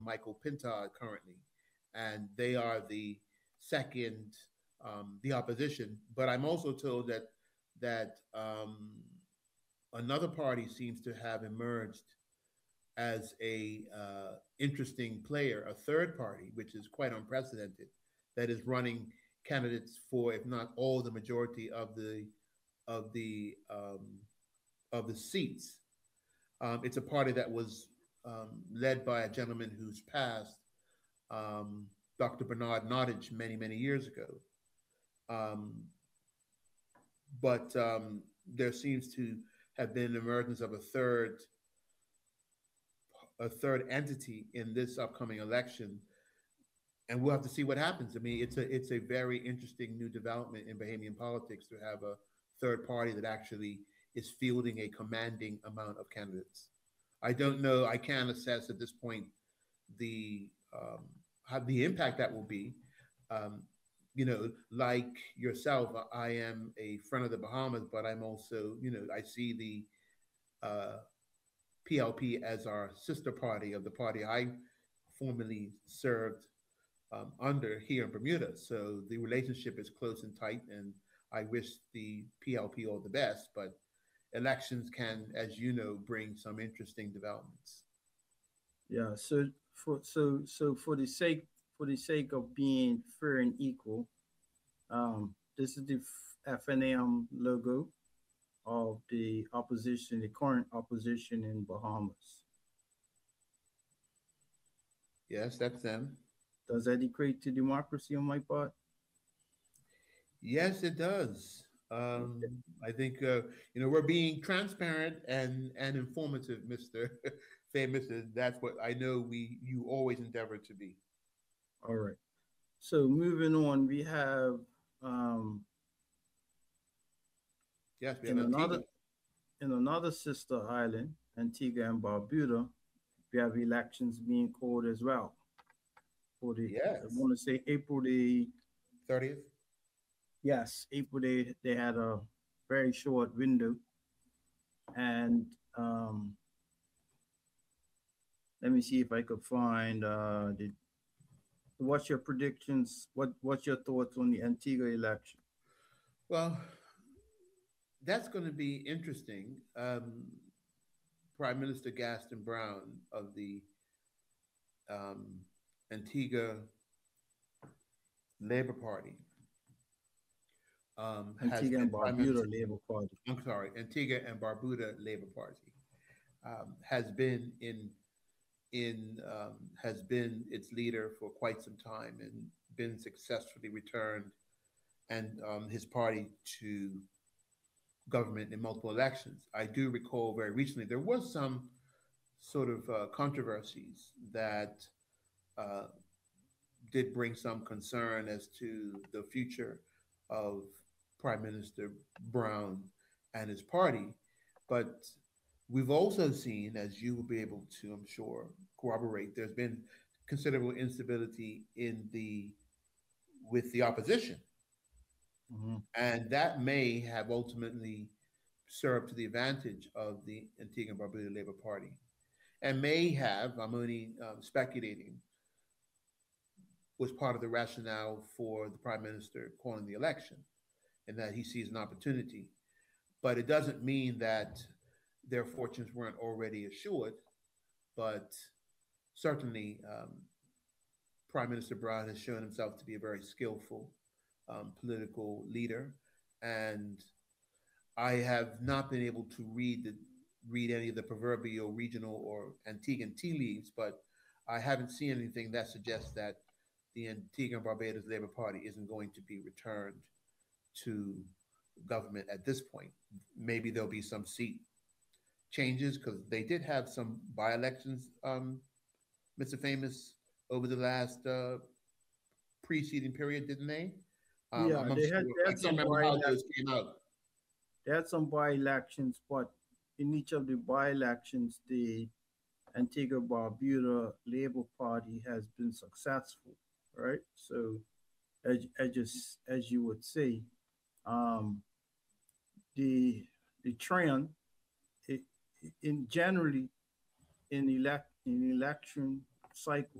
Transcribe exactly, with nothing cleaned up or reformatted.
Michael Pintard currently, and they are the second, um, the opposition. But I'm also told that that um, another party seems to have emerged as a uh, interesting player, a third party, which is quite unprecedented, that is running candidates for, if not all, the majority of the of the um, of the seats. Um, it's a party that was um, led by a gentleman who's passed, um, Doctor Bernard Nottage, many many years ago. Um, but um, there seems to have been an emergence of a third a third entity in this upcoming election, and we'll have to see what happens. I mean, it's a it's a very interesting new development in Bahamian politics to have a third party that actually is fielding a commanding amount of candidates. I don't know. I can't assess at this point the um, how the impact that will be. Um, you know, like yourself, I am a friend of the Bahamas, but I'm also, you know, I see the uh, P L P as our sister party of the party I formerly served um, under here in Bermuda. So the relationship is close and tight, and I wish the P L P all the best. But elections can, as you know, bring some interesting developments. Yeah. So for so so for the sake for the sake of being fair and equal, um, this is the F N M logo of the opposition, the current opposition in Bahamas. Yes, that's them. Does that equate to democracy on my part? Yes, it does. Um, I think uh, you know we're being transparent and and informative, Mister Famous. That's what I know we you always endeavor to be. All right. So moving on, we have um, Yes, we have in Antigua. another in another sister island, Antigua and Barbuda, we have elections being called as well for the. I Yes, want to say April the thirtieth. yes, April they they had a very short window, and um, let me see if I could find uh, the. What's your predictions? What What's your thoughts on the Antigua election? Well, that's going to be interesting. Um, Prime Minister Gaston Brown of the um, Antigua Labor Party um, has Antigua been and Prime Barbuda Minister. Labor Party. I'm sorry, Antigua and Barbuda Labor Party um, has been in in um, has been its leader for quite some time and been successfully returned and um, his party to government in multiple elections. I do recall very recently there was some sort of uh, controversies that uh, did bring some concern as to the future of Prime Minister Brown and his party. But we've also seen, as you will be able to, I'm sure, corroborate, there's been considerable instability in the with the opposition, Mhm. and that may have ultimately served to the advantage of the Antigua and Barbuda Labor Party, and may have, I'm only um, speculating, was part of the rationale for the prime minister calling the election, and that he sees an opportunity. But it doesn't mean that their fortunes weren't already assured. But certainly, um, Prime Minister Brown has shown himself to be a very skillful um, political leader, and I have not been able to read the read any of the proverbial regional or Antiguan tea leaves, but I haven't seen anything that suggests that the Antigua and Barbados Labor Party isn't going to be returned to government at this point. Maybe there'll be some seat changes because they did have some by-elections, um, Mister Famous, over the last uh, preceding period, didn't they? Um, Yeah, I'm they had unsure. they I had can't some remember by how those came out. they had some by elections, but in each of the by elections, the Antigua Barbuda Labor Party has been successful, right? So, as as just as you would say, um, the the trend it, in generally in elect in election cycle.